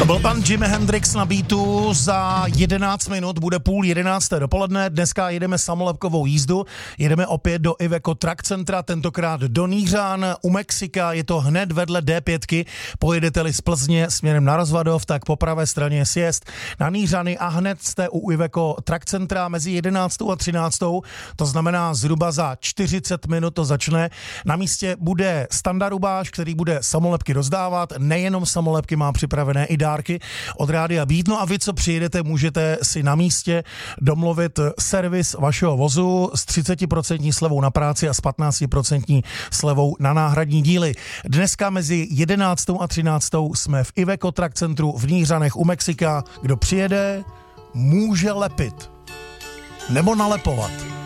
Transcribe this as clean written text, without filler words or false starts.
byl pan Jimi Hendrix na beatu, za 11 minut bude 10:30 dopoledne, dneska jedeme samolepkovou jízdu, jedeme opět do Iveco Truck Centra, tentokrát do Nýřan, u Mexika, je to hned vedle D5, pojedete-li z Plzně směrem na Rozvadov, tak po pravé straně je sjezd na Nýřany a hned jste u Iveco Truck Centra mezi 11. a 13. To znamená zhruba za 40 minut to začne. Na místě bude Standa Rubáš, který bude samolepky rozdávat, nejenom samolepky, má připravené i dárky od Rádia Beat. No a vy, co přijedete, můžete si na místě domluvit servis vašeho vozu s 30% slevou na práci a s 15% slevou na náhradní díly. Dneska mezi 11. a 13. jsme v Iveco Truck Centru v Nýřanech u Mexika. Kdo přijede, může lepit nebo nalepovat.